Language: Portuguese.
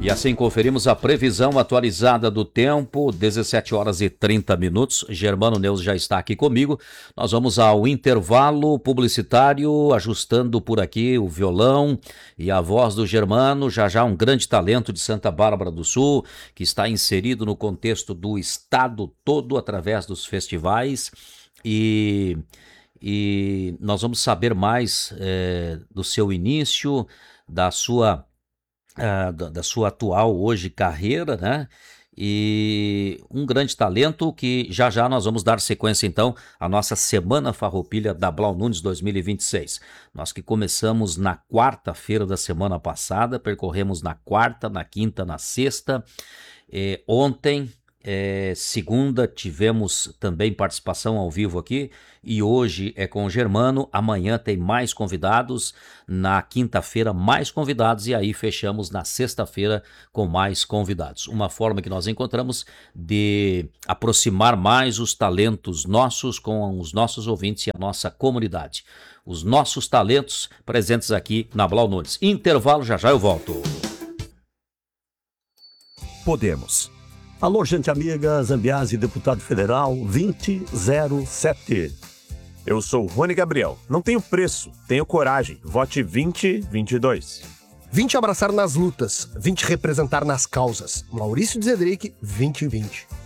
E assim conferimos a previsão atualizada do tempo, 17 horas e 30 minutos. Germano Neus já está aqui comigo. Nós vamos ao intervalo publicitário, ajustando por aqui o violão e a voz do Germano, já um grande talento de Santa Bárbara do Sul, que está inserido no contexto do estado todo através dos festivais. E nós vamos saber mais do seu início, da sua atual hoje carreira, né? E um grande talento que já nós vamos dar sequência então à nossa Semana Farroupilha da Blau Nunes 2026. Nós que começamos na quarta-feira da semana passada, percorremos na quarta, na quinta, na sexta. Ontem, segunda, tivemos também participação ao vivo aqui, e hoje é com o Germano. Amanhã tem mais convidados, na quinta-feira mais convidados, e aí fechamos na sexta-feira com mais convidados. Uma forma que nós encontramos de aproximar mais os talentos nossos com os nossos ouvintes e a nossa comunidade. Os nossos talentos presentes aqui na Blau Nunes. Intervalo, já eu volto. Podemos. Alô, gente amiga, Zambiase, deputado federal 2007. Eu sou Rony Gabriel. Não tenho preço, tenho coragem. Vote 2022. 20 abraçar nas lutas, 20 representar nas causas. Maurício Zedrick, 2020.